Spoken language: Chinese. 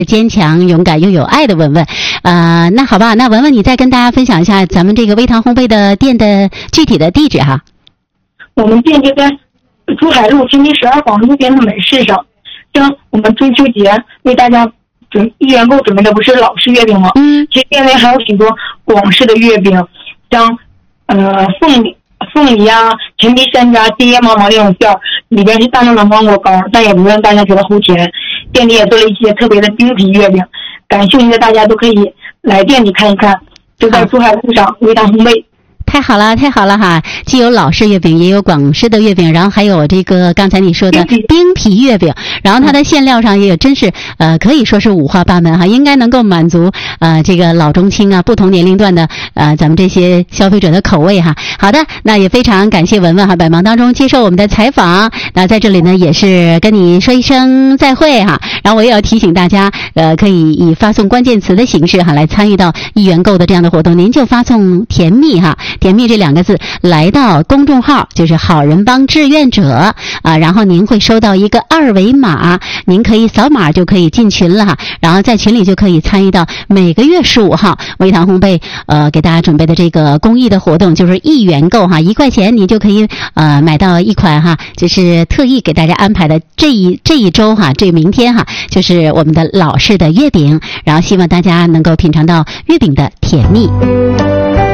坚强、勇敢又有爱的文文。那好吧，那文文你再跟大家分享一下咱们这个微糖烘焙的店的具体的地址哈。 我们店就在珠海路天地12坊路边的门市上。像我们中秋节为大家一元购准备的不是老式月饼吗？其实店内还有许多广式的月饼，像凤梨啊、陈皮山楂、爹妈妈那种馅儿，里边是大量的芒果干，但也不让大家觉得齁甜。店里也做了一些特别的冰皮月饼，感兴趣的大家都可以来店里看一看，就在珠海路上微糖烘焙。 太好了，太好了哈！既有老式月饼，也有广式的月饼，然后还有这个刚才你说的冰皮月饼，然后它的馅料上也真是可以说是五花八门哈，应该能够满足这个老中青啊不同年龄段的咱们这些消费者的口味哈。好的，那也非常感谢文文哈，百忙当中接受我们的采访，那在这里呢也是跟你说一声再会哈。然后我也要提醒大家，可以以发送关键词的形式哈来参与到一元购的这样的活动，您就发送甜蜜哈。甜蜜这2个字来到公众号，就是好人帮志愿者然后您会收到一个2维码，您可以扫码就可以进群了哈，然后在群里就可以参与到每个月15号微糖烘焙给大家准备的这个公益的活动，就是1元购哈，1块钱你就可以买到一款哈，就是特意给大家安排的这一周哈，这明天哈，就是我们的老式的月饼，然后希望大家能够品尝到月饼的甜蜜。